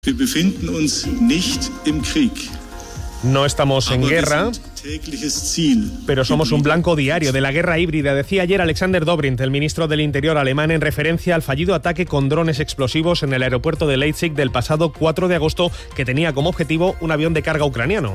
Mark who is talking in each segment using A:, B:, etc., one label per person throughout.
A: Wir befinden uns nicht im Krieg.
B: No estamos en guerra, pero somos un blanco diario de la guerra híbrida, decía ayer Alexander Dobrindt, el ministro del Interior alemán, en referencia al fallido ataque con drones explosivos en el aeropuerto de Leipzig del pasado 4 de agosto, que tenía como objetivo un avión de carga ucraniano.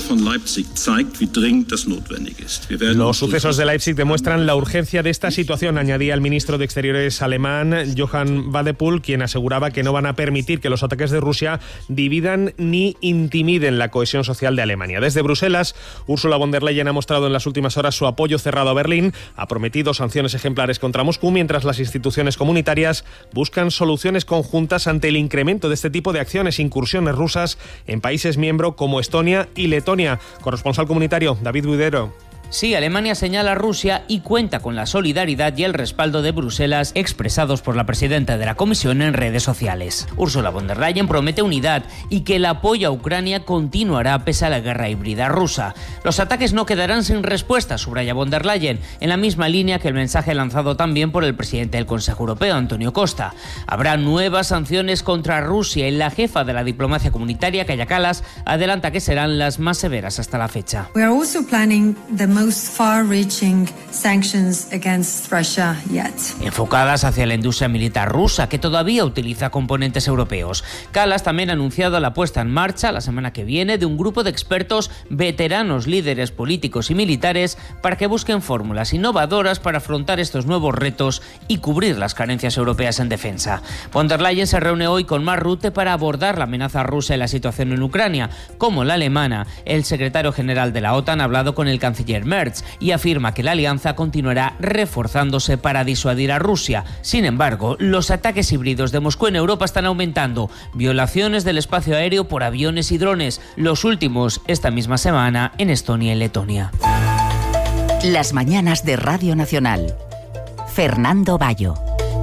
B: Los sucesos de Leipzig demuestran la urgencia de esta situación, añadía el ministro de Exteriores alemán, Johann Wadephul, quien aseguraba que no van a permitir que los ataques de Rusia dividan ni intimiden la cohesión social de Alemania. Desde Bruselas, Ursula von der Leyen ha mostrado en las últimas horas su apoyo cerrado a Berlín, ha prometido sanciones ejemplares contra Moscú, mientras las instituciones comunitarias buscan soluciones conjuntas ante el incremento de este tipo de acciones, incursiones rusas en países miembros como Estonia y Letonia. Corresponsal comunitario, David Buidero.
C: Sí, Alemania señala a Rusia y cuenta con la solidaridad y el respaldo de Bruselas expresados por la presidenta de la Comisión en redes sociales. Ursula von der Leyen promete unidad y que el apoyo a Ucrania continuará pese a la guerra híbrida rusa. Los ataques no quedarán sin respuesta, subraya von der Leyen, en la misma línea que el mensaje lanzado también por el presidente del Consejo Europeo, Antonio Costa. Habrá nuevas sanciones contra Rusia y la jefa de la diplomacia comunitaria, Kaja Kallas, adelanta que serán las más severas hasta la fecha.
D: We are also planning the most far-reaching sanctions against Russia yet.
C: Enfocadas hacia la industria militar rusa, que todavía utiliza componentes europeos. Kallas también ha anunciado la puesta en marcha la semana que viene de un grupo de expertos veteranos, líderes políticos y militares para que busquen fórmulas innovadoras para afrontar estos nuevos retos y cubrir las carencias europeas en defensa. Von der Leyen se reúne hoy con Mark Rutte para abordar la amenaza rusa y la situación en Ucrania. Como la alemana, el secretario general de la OTAN ha hablado con el canciller Merz y afirma que la alianza continuará reforzándose para disuadir a Rusia. Sin embargo, los ataques híbridos de Moscú en Europa están aumentando. Violaciones del espacio aéreo por aviones y drones, los últimos esta misma semana en Estonia y Letonia.
E: Las mañanas de Radio Nacional. Fernando Bayo.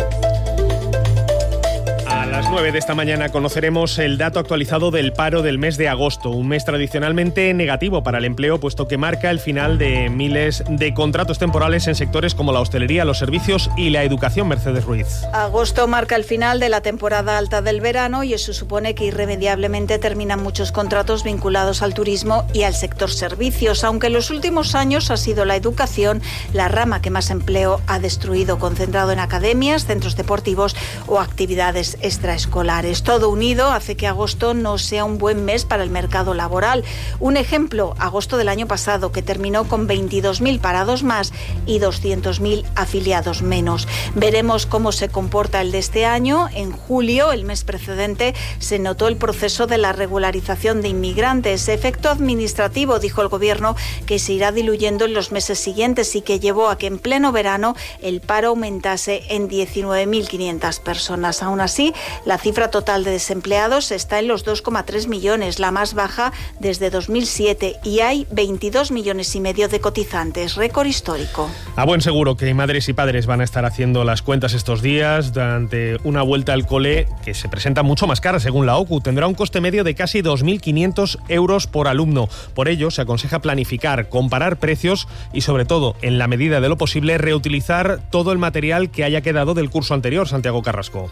B: A las 9 de esta mañana conoceremos el dato actualizado del paro del mes de agosto, un mes tradicionalmente negativo para el empleo, puesto que marca el final de miles de contratos temporales en sectores como la hostelería, los servicios y la educación. Mercedes Ruiz.
F: Agosto marca el final de la temporada alta del verano y eso supone que irremediablemente terminan muchos contratos vinculados al turismo y al sector servicios, aunque en los últimos años ha sido la educación la rama que más empleo ha destruido, concentrado en academias, centros deportivos o actividades extraescolares. Todo unido hace que agosto no sea un buen mes para el mercado laboral. Un ejemplo, agosto del año pasado, que terminó con 22.000 parados más y 200.000 afiliados menos. Veremos cómo se comporta el de este año. En julio, el mes precedente, se notó el proceso de la regularización de inmigrantes. Efecto administrativo, dijo el gobierno, que se irá diluyendo en los meses siguientes y que llevó a que en pleno verano el paro aumentase en 19.500 personas. Aún así, la cifra total de desempleados está en los 2,3 millones, la más baja desde 2007, y hay 22 millones y medio de cotizantes, récord histórico.
B: A buen seguro que madres y padres van a estar haciendo las cuentas estos días durante una vuelta al cole que se presenta mucho más cara según la OCU. Tendrá un coste medio de casi 2.500 euros por alumno. Por ello, se aconseja planificar, comparar precios y, sobre todo, en la medida de lo posible, reutilizar todo el material que haya quedado del curso anterior. Santiago Carrasco.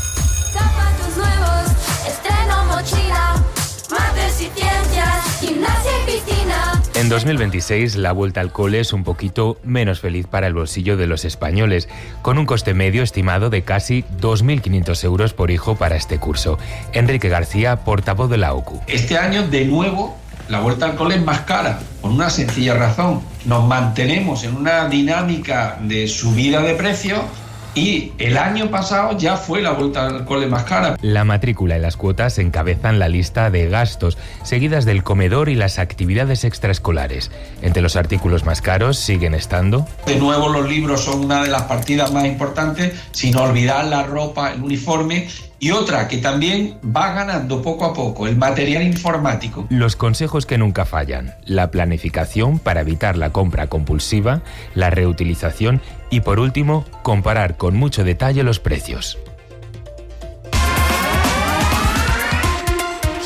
G: Zapatos nuevos, estreno mochila, mates y ciencias, gimnasia y piscina.
H: En 2026 la vuelta al cole es un poquito menos feliz para el bolsillo de los españoles, con un coste medio estimado de casi 2.500 euros por hijo para este curso. Enrique García, portavoz de la OCU.
I: Este año, de nuevo, la vuelta al cole es más cara, por una sencilla razón. Nos mantenemos en una dinámica de subida de precios y el año pasado ya fue la vuelta al cole más cara.
H: La matrícula y las cuotas encabezan la lista de gastos, seguidas del comedor y las actividades extraescolares. Entre los artículos más caros siguen estando...
I: De nuevo, los libros son una de las partidas más importantes, sin olvidar la ropa, el uniforme. Y otra que también va ganando poco a poco, el material informático.
H: Los consejos que nunca fallan: la planificación para evitar la compra compulsiva, la reutilización y, por último, comparar con mucho detalle los precios.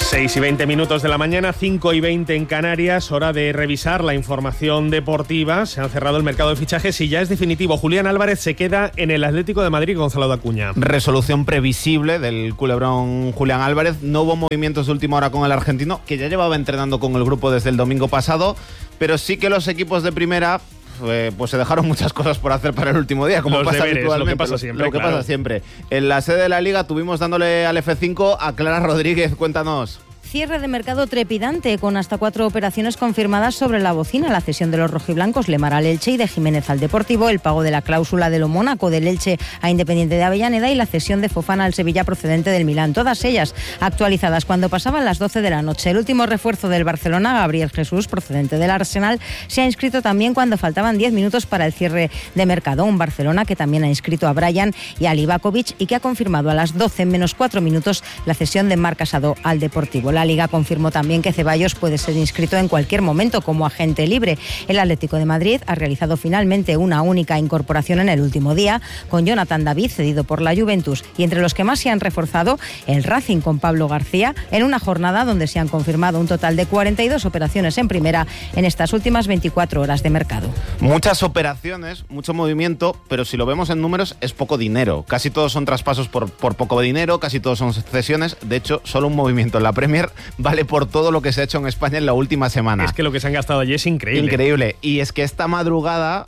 B: 6:20 de la mañana, 5:20 en Canarias, hora de revisar la información deportiva. Se han cerrado el mercado de fichajes y ya es definitivo. Julián Álvarez se queda en el Atlético de Madrid, Gonzalo de Acuña.
J: Resolución previsible del culebrón Julián Álvarez. No hubo movimientos de última hora con el argentino, que ya llevaba entrenando con el grupo desde el domingo pasado, pero sí que los equipos de primera pues se dejaron muchas cosas por hacer para el último día, como pasa habitualmente. Lo que pasa siempre. Pasa siempre. En la sede de la Liga tuvimos dándole al F5 a Clara Rodríguez. Cuéntanos.
K: Cierre de mercado trepidante, con hasta 4 operaciones confirmadas sobre la bocina: la cesión de los rojiblancos Lemar al Elche y de Jiménez al Deportivo, el pago de la cláusula de lo Mónaco del Elche a Independiente de Avellaneda y la cesión de Fofana al Sevilla procedente del Milán. Todas ellas actualizadas cuando pasaban las 12 de la noche. El último refuerzo del Barcelona, Gabriel Jesús, procedente del Arsenal, se ha inscrito también cuando faltaban 10 minutos para el cierre de mercado. Un Barcelona que también ha inscrito a Brian y a Livakovic y que ha confirmado a las 12 menos 4 minutos la cesión de Marc Casado al Deportivo. La Liga confirmó también que Ceballos puede ser inscrito en cualquier momento como agente libre. El Atlético de Madrid ha realizado finalmente una única incorporación en el último día, con Jonathan David, cedido por la Juventus, y entre los que más se han reforzado, el Racing con Pablo García, en una jornada donde se han confirmado un total de 42 operaciones en primera en estas últimas 24 horas de mercado.
J: Muchas operaciones, mucho movimiento, pero si lo vemos en números es poco dinero. Casi todos son traspasos por poco dinero, casi todos son cesiones. De hecho, solo un movimiento en la Premier vale por todo lo que se ha hecho en España en la última semana.
B: Es que lo que se han gastado allí es increíble.
J: Increíble. Y es que esta madrugada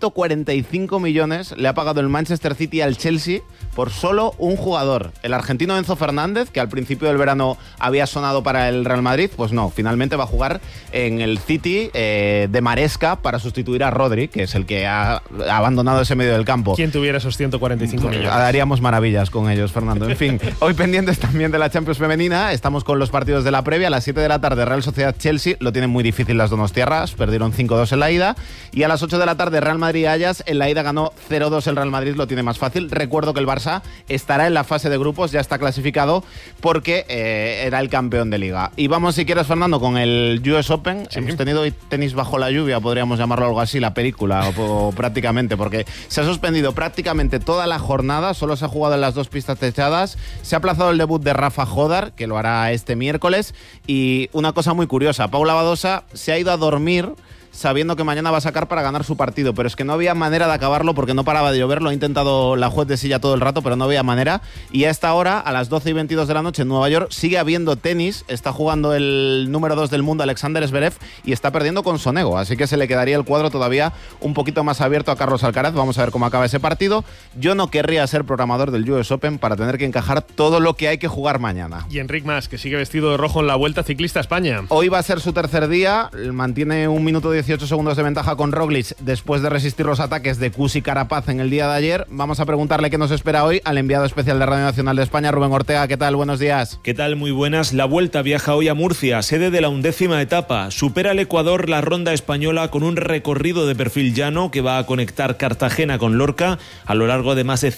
J: 145 millones le ha pagado el Manchester City al Chelsea por solo un jugador. El argentino Enzo Fernández, que al principio del verano había sonado para el Real Madrid, pues no, finalmente va a jugar en el City de Maresca para sustituir a Rodri, que es el que ha abandonado ese medio del campo.
B: ¿Quién tuviera esos 145 millones?
J: Haríamos maravillas con ellos, Fernando. En fin, hoy pendientes también de la Champions femenina, estamos con los partidos de la previa. A las 7 de la tarde Real Sociedad-Chelsea, lo tienen muy difícil las donostiarras, perdieron 5-2 en la ida, y a las 8 de la tarde Real Madrid-Ajax, en la ida ganó 0-2 el Real Madrid, lo tiene más fácil. Recuerdo que el Barça estará en la fase de grupos, ya está clasificado porque era el campeón de liga. Y vamos, si quieres, Fernando, con el US Open. Sí. Hemos tenido hoy tenis bajo la lluvia, podríamos llamarlo algo así, la película, o prácticamente, porque se ha suspendido prácticamente toda la jornada, solo se ha jugado en las dos pistas techadas, se ha aplazado el debut de Rafa Jodar, que lo hará este miércoles, y una cosa muy curiosa, Paula Badosa se ha ido a dormir sabiendo que mañana va a sacar para ganar su partido, pero es que no había manera de acabarlo porque no paraba de llover. Lo ha intentado la juez de silla todo el rato, pero no había manera, y a esta hora, a las 12:22 de la noche en Nueva York, sigue habiendo tenis. Está jugando el número 2 del mundo, Alexander Zverev, y está perdiendo con Sonego, así que se le quedaría el cuadro todavía un poquito más abierto a Carlos Alcaraz. Vamos a ver cómo acaba ese partido. Yo no querría ser programador del US Open para tener que encajar todo lo que hay que jugar mañana.
B: Y Enric Mas, que sigue vestido de rojo en la Vuelta Ciclista a España.
J: Hoy va a ser su tercer día, mantiene 1 minuto 18 segundos de ventaja con Roglic después de resistir los ataques de Kuss y Carapaz en el día de ayer. Vamos a preguntarle qué nos espera hoy al enviado especial de Radio Nacional de España, Rubén Ortega. ¿Qué tal? Buenos días.
L: ¿Qué tal? Muy buenas. La Vuelta viaja hoy a Murcia, sede de la 11ª etapa. Supera el Ecuador la ronda española con un recorrido de perfil llano que va a conectar Cartagena con Lorca a lo largo de más de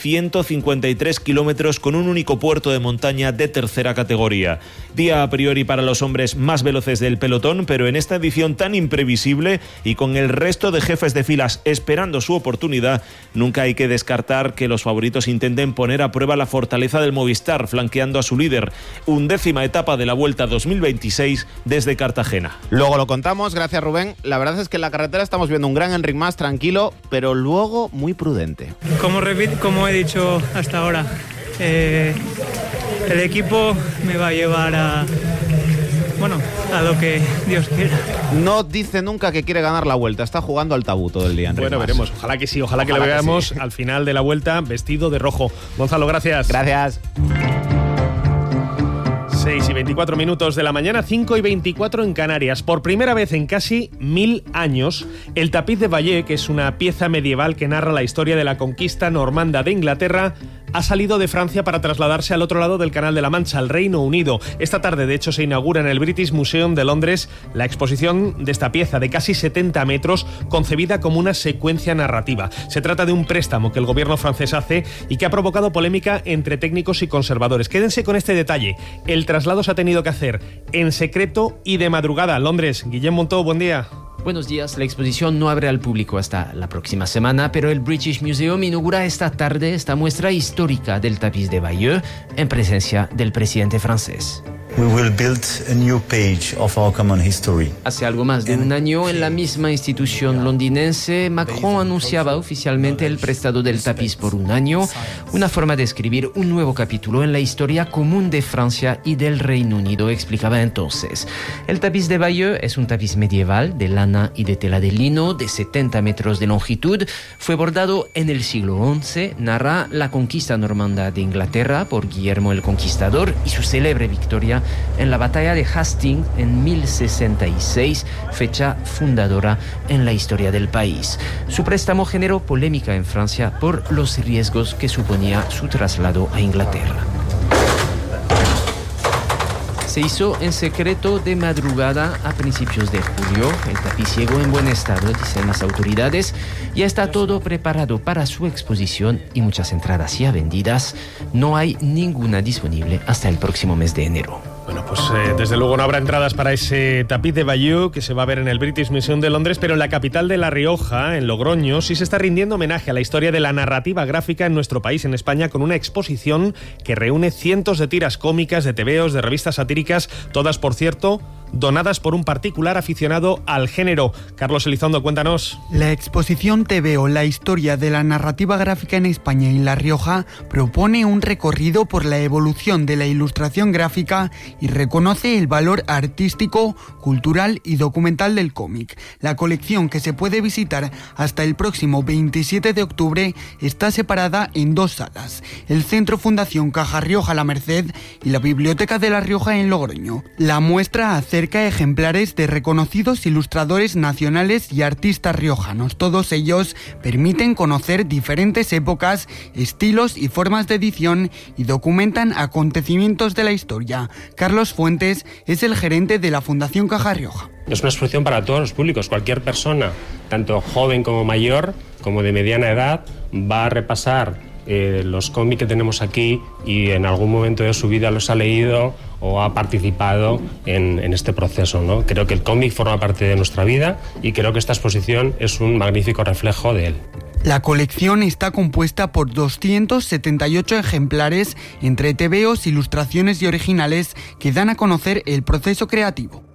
L: 153 kilómetros con un único puerto de montaña de tercera categoría. Día a priori para los hombres más veloces del pelotón, pero en esta edición tan imprevisible y con el resto de jefes de filas esperando su oportunidad, nunca hay que descartar que los favoritos intenten poner a prueba la fortaleza del Movistar, flanqueando a su líder. 11ª etapa de la Vuelta 2026 desde Cartagena.
J: Luego lo contamos, gracias Rubén. La verdad es que en la carretera estamos viendo un gran Enric Mas, tranquilo, pero luego muy prudente.
M: Como he dicho hasta ahora, el equipo me va a llevar a lo que Dios quiera.
J: No dice nunca que quiere ganar la Vuelta, está jugando al tabú todo el día.
B: Bueno, veremos, ojalá que sí, ojalá que lo veamos sí. Al final de la Vuelta vestido de rojo. Gonzalo, gracias.
J: Gracias.
B: 6:24 de la mañana, 5:24 en Canarias. Por primera vez en casi 1000 años, el tapiz de Bayeux, que es una pieza medieval que narra la historia de la conquista normanda de Inglaterra, ha salido de Francia para trasladarse al otro lado del Canal de la Mancha, al Reino Unido. Esta tarde, de hecho, se inaugura en el British Museum de Londres la exposición de esta pieza de casi 70 metros, concebida como una secuencia narrativa. Se trata de un préstamo que el gobierno francés hace y que ha provocado polémica entre técnicos y conservadores. Quédense con este detalle. El traslado se ha tenido que hacer en secreto y de madrugada. Londres, Guillem Montó, buen día.
N: Buenos días. La exposición no abre al público hasta la próxima semana, pero el British Museum inaugura esta tarde esta muestra histórica del tapiz de Bayeux en presencia del presidente francés.
O: We will build a new page of our common history.
N: Hace algo más de un año, en la misma institución londinense, Macron anunciaba oficialmente el prestado del tapiz por un año, una forma de escribir un nuevo capítulo en la historia común de Francia y del Reino Unido, explicaba entonces. El tapiz de Bayeux es un tapiz medieval de lana y de tela de lino de 70 metros de longitud. Fue bordado en el siglo XI, narra la conquista normanda de Inglaterra por Guillermo el Conquistador y su célebre victoria en la batalla de Hastings en 1066, fecha fundadora en la historia del país. Su préstamo generó polémica en Francia por los riesgos que suponía su traslado a Inglaterra. Se hizo en secreto de madrugada a principios de julio. El tapiz llegó en buen estado, dicen las autoridades. Ya está todo preparado para su exposición y muchas entradas ya vendidas. No hay ninguna disponible hasta el próximo mes de enero.
B: Bueno, pues desde luego no habrá entradas para ese tapiz de Bayeux que se va a ver en el British Museum de Londres, pero en la capital de La Rioja, en Logroño, sí se está rindiendo homenaje a la historia de la narrativa gráfica en nuestro país, en España, con una exposición que reúne cientos de tiras cómicas, de tebeos, de revistas satíricas, todas, por cierto, donadas por un particular aficionado al género. Carlos Elizondo, cuéntanos.
P: La exposición TVO, la historia de la narrativa gráfica en España y La Rioja, propone un recorrido por la evolución de la ilustración gráfica y reconoce el valor artístico, cultural y documental del cómic. La colección, que se puede visitar hasta el próximo 27 de octubre, está separada en dos salas: el Centro Fundación Caja Rioja La Merced y la Biblioteca de La Rioja en Logroño. La muestra acerca ejemplares de reconocidos ilustradores nacionales y artistas riojanos. Todos ellos permiten conocer diferentes épocas, estilos y formas de edición y documentan acontecimientos de la historia. Carlos Fuentes es el gerente de la Fundación Caja Rioja.
Q: Es una exposición para todos los públicos. Cualquier persona, tanto joven como mayor, como de mediana edad, va a repasar los cómics que tenemos aquí y en algún momento de su vida los ha leído o ha participado en este proceso, ¿no? Creo que el cómic forma parte de nuestra vida y creo que esta exposición es un magnífico reflejo de él.
P: La colección está compuesta por 278 ejemplares entre tebeos, ilustraciones y originales que dan a conocer el proceso creativo.